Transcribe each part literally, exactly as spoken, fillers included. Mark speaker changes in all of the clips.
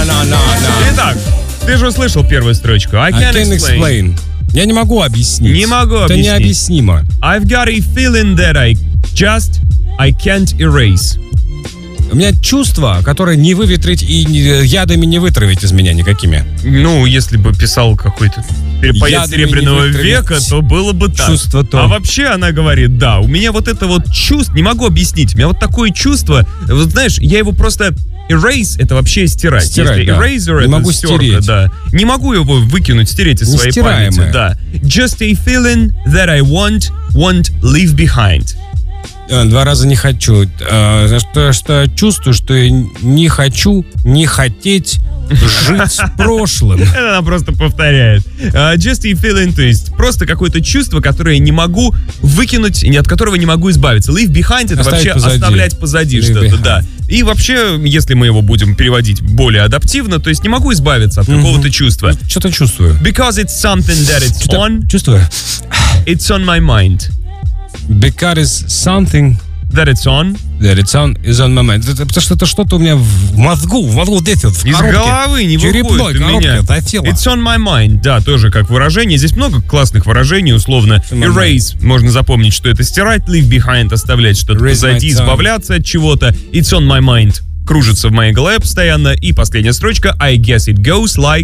Speaker 1: Итак, ты же услышал первую строчку. I can't,
Speaker 2: I can't
Speaker 1: explain.
Speaker 2: explain. Я не могу объяснить.
Speaker 1: Не могу
Speaker 2: Это
Speaker 1: объяснить.
Speaker 2: необъяснимо.
Speaker 1: I've got a feeling that I just, I can't erase.
Speaker 2: У меня чувство, которое не выветрить и не- ядами не вытравить из меня никакими.
Speaker 1: Ну, если бы писал какой-то поэт
Speaker 2: Ядами
Speaker 1: Серебряного
Speaker 2: не вытравить
Speaker 1: века, то было бы так.
Speaker 2: чувство то.
Speaker 1: А вообще она говорит, да, у меня вот это вот чувство, не могу объяснить, у меня вот такое чувство, вот знаешь, я его просто... Erase — это вообще стирать.
Speaker 2: Стирать,
Speaker 1: Если
Speaker 2: да.
Speaker 1: eraser —
Speaker 2: Не
Speaker 1: это
Speaker 2: могу
Speaker 1: стерка,
Speaker 2: стереть.
Speaker 1: да. Не могу его выкинуть, стереть из своей
Speaker 2: Нестираемое.
Speaker 1: памяти, да. Just a feeling that I want, won't leave behind.
Speaker 2: А, Два раза не хочу. А, Что, что чувствую, что я не хочу, не хотеть жить с прошлым.
Speaker 1: Это она просто повторяет. Uh, just a feeling, то есть просто какое-то чувство, которое я не могу выкинуть, и от которого не могу избавиться. Leave behind — это
Speaker 2: Оставить
Speaker 1: вообще
Speaker 2: позади.
Speaker 1: оставлять позади
Speaker 2: Leave
Speaker 1: что-то,
Speaker 2: behind.
Speaker 1: да. И вообще, если мы его будем переводить более адаптивно, то есть не могу избавиться от какого-то чувства.
Speaker 2: Что-то чувствую.
Speaker 1: Because it's something that it's
Speaker 2: Что-то
Speaker 1: on,
Speaker 2: чувствую.
Speaker 1: it's on my mind.
Speaker 2: Because it's something
Speaker 1: That it's on.
Speaker 2: that it's on, is on my mind. Это, потому что это что-то у меня в мозгу, в мозгу здесь вот, в
Speaker 1: Из
Speaker 2: коробке.
Speaker 1: головы не
Speaker 2: Черепной
Speaker 1: выходит у
Speaker 2: коробке,
Speaker 1: меня.
Speaker 2: это тело.
Speaker 1: It's on my mind. Да, тоже как выражение. Здесь много классных выражений. Условно,
Speaker 2: on my
Speaker 1: erase. Можно запомнить, что это стирать. Leave behind. Оставлять что-то
Speaker 2: Erase
Speaker 1: позади,
Speaker 2: my tongue.
Speaker 1: избавляться от чего-то. It's on my mind. Кружится в моей голове постоянно. И последняя строчка. I guess it goes like...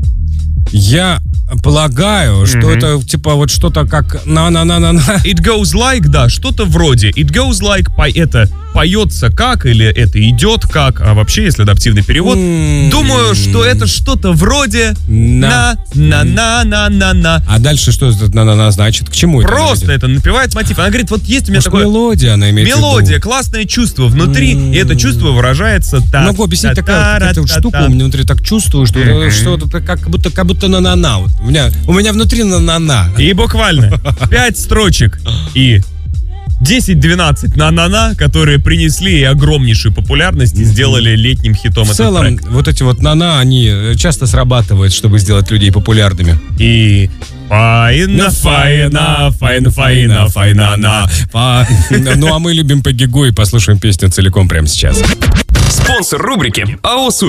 Speaker 2: Я полагаю, что это типа вот что-то как на-на-на-на-на.
Speaker 1: It goes like, да, что-то вроде. It goes like, по, это поется как, или это идет как. А вообще, если адаптивный перевод,
Speaker 2: М.
Speaker 1: думаю, что это что-то вроде
Speaker 2: На.
Speaker 1: на-на-на-на-на-на.
Speaker 2: А дальше что это на-на-на значит? К чему это?
Speaker 1: Просто
Speaker 2: ведет?
Speaker 1: это напевает мотив. Она говорит, вот есть у меня
Speaker 2: Может,
Speaker 1: такое...
Speaker 2: мелодия она имеет в виду?
Speaker 1: Мелодия, классное чувство внутри, и это чувство выражается так.
Speaker 2: Могу объяснить такая вот какая-то вот штука, у меня внутри так чувствую, что,
Speaker 1: Мгм.
Speaker 2: что это как будто, как будто на-на-на. Вот у, меня, у меня внутри на-на-на.
Speaker 1: И буквально пять строчек и десять-двенадцать на-на-на, которые принесли огромнейшую популярность и сделали летним хитом
Speaker 2: В
Speaker 1: этот
Speaker 2: целом,
Speaker 1: трек.
Speaker 2: вот эти вот на-на, они часто срабатывают, чтобы сделать людей популярными.
Speaker 1: И файна, файна, файна, файна, файна, на.
Speaker 2: Фа- Ну, а мы любим Пегги Гу и послушаем песню целиком прямо сейчас.
Speaker 3: Спонсор рубрики АО